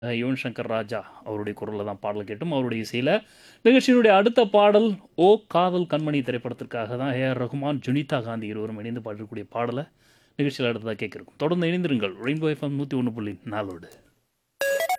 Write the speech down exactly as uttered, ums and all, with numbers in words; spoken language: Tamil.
அ யுவன் சங்கர் ராஜா அவருடைய குரல்ல தான் பாடல் கேட்டோம். அவருடைய இசையில. நிகழ்ச்சியினுடைய அடுத்த பாடல் "ஓ காதல் கண்மணி" திரைப்படத்திற்காக தான் ஏ.ஆர். ரகுமான், ஜுனிதா காந்தி இருவரும் இணைந்து பாடக்கூடிய பாடல நிகழ்ச்சியில அடுத்ததா கேட்க இருக்கோம். தொடர்ந்து இணைந்திருங்கள். ரெயின்போ எஃப்எம் நூற்று ஒன்று புள்ளி நாலு ஓடு.